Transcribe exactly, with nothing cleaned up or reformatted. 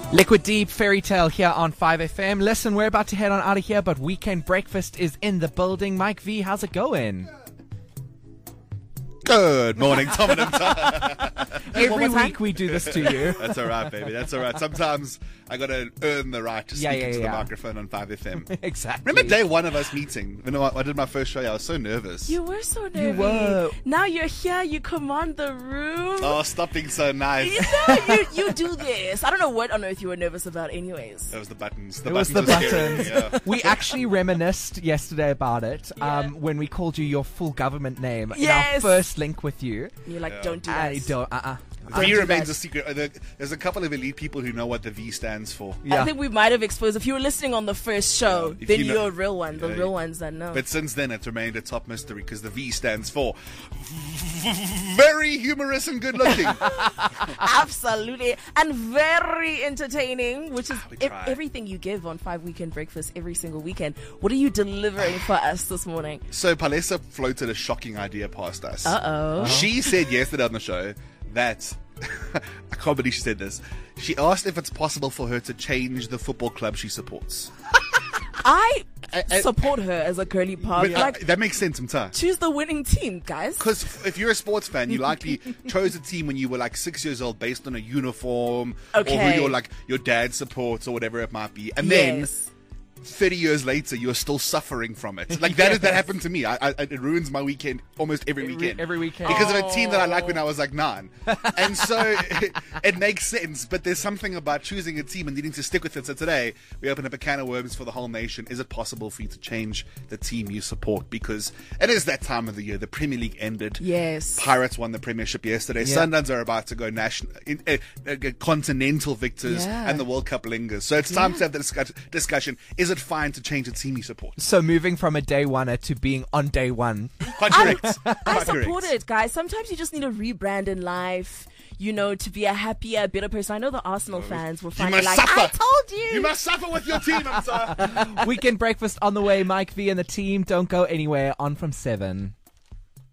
Liquid Deep Fairy Tale here on five F M. Listen, we're about to head on out of here, but Weekend Breakfast is in the building. Mike V, how's it going? Good morning, Tom and Tom. Every week we do this to you. That's all right, baby. That's all right. Sometimes I got to earn the right to speak Yeah, yeah, into yeah. the microphone on five F M. Exactly. Remember day one of us meeting? When I I did my first show, I was so nervous. You were so nervous. were. Now you're here. You command the room. Oh, stop being so nice. You know, you, you do this. I don't know what on earth you were nervous about anyways. That was the buttons. The It was buttons the were scary. buttons. Yeah. We actually reminisced yesterday about it Yeah. um, when we called you your full government name in our Yes. first link with you. And you're like, Yeah. don't do I that. don't, uh-uh. The Don't V do remains that. a secret. Uh, there- There's a couple of elite people who know what the V stands for. Yeah. I think we might have exposed. If you were listening on the first show, Yeah, if then you know- you're a real one. The Yeah, real yeah. ones that know. But since then, it's remained a top mystery because the V stands for very humorous and good looking. Absolutely. And very entertaining, which is We ev- try. everything you give on Five Weekend Breakfast every single weekend. What are you delivering for us this morning? So Palesa floated a shocking idea past us. Uh-oh. She said yesterday on the show that I can't believe she said this. She asked if it's possible for her to change the football club she supports. I I- I- support her as a girly pop. But, uh, Like, that makes sense, Mta. choose the winning team, guys. Because if you're a sports fan, you likely chose a team when you were like six years old based on a uniform or Okay. who your like your dad supports or whatever it might be, and then Yes. thirty years later you're still suffering from it. Like that is that Yes. happened to me. I, I, it ruins my weekend almost every, Every- weekend. every weekend. because of a team that I liked when I was like nine, and so it, it makes sense. But there's something about choosing a team and needing to stick with it. So today we open up a can of worms for the whole nation. Is it possible for you to change the team you support? Because it is that time of the year. The Premier League ended. Yes. Pirates won the Premiership yesterday. Yeah. Sundowns are about to go national, in, uh, uh, continental victors, Yeah. and the World Cup lingers. So it's time to have the discuss- discussion. Is it fine to change the team you support? So moving from a day one to being on day one. Quite correct. I Quite correct. support it, guys. Sometimes you just need a rebrand in life, you know, to be a happier, better person. I know the Arsenal fans will You find it must like, suffer. I told you. You must suffer with your team, I'm sorry. Weekend Breakfast on the way. Mike V and the team. Don't go anywhere. On from seven.